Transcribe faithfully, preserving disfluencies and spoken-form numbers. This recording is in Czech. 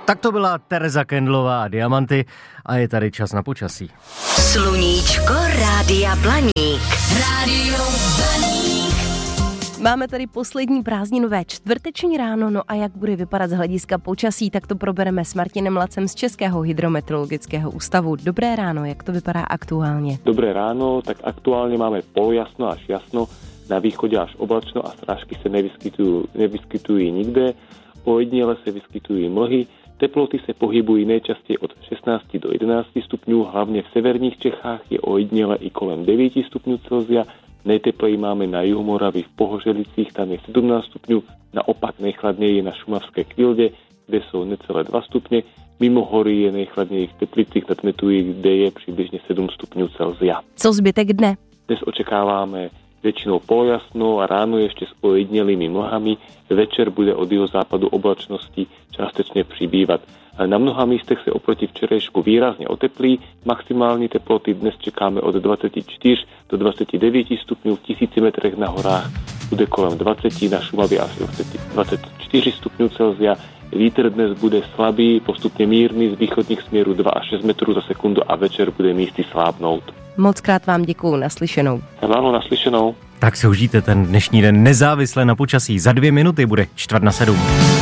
Tak to byla Tereza Kendlová a Diamanty a je tady čas na počasí. Sluníčko Rádia Blaník. Rádio Blaník. Máme tady poslední prázdninové čtvrteční ráno, no a jak bude vypadat z hlediska počasí, tak to probereme s Martinem Lacem z Českého hydrometeorologického ústavu. Dobré ráno, jak to vypadá aktuálně? Dobré ráno, tak aktuálně máme polojasno až jasno, na východě až oblačno a srážky se nevyskytují, nevyskytují nikde, ojedněle se vyskytují mlhy. Teploty se pohybují nejčastěji od šestnáct do jedenáct stupňů, hlavně v severních Čechách je ojedněle i kolem devět stupňů Celsia. Nejtepleji máme na jihu Moravy v Pohořelicích, tam je sedmnáct stupňů, naopak nejchladněji je na šumavské Kvildě, kde jsou necelé dva stupně. Mimo hory je nejchladněji v Teplicích nad Metují, kde je přibližně sedm stupňů Celsia. Co zbytek dne? Dnes očekáváme většinou polojasno a ráno ještě s ojednělými mlhami. Večer bude od jihozápadu oblačnosti částečně přibývat. Na mnoha místech se oproti včerejšku výrazně oteplí. Maximální teploty dnes čekáme od dvacet čtyři do dvacet devět stupňů, v tisíci metrech na horách bude kolem dvacet, na Šumavě asi dvacet čtyři stupňů Celsia. Vítr dnes bude slabý, postupně mírný, z východních směrů dva až šest metrů za sekundu a večer bude místy slábnout. Moc krát vám děkuju, naslyšenou. Ano, naslyšenou. Tak si užijte ten dnešní den nezávisle na počasí. Za dvě minuty bude čtvrt na sedm.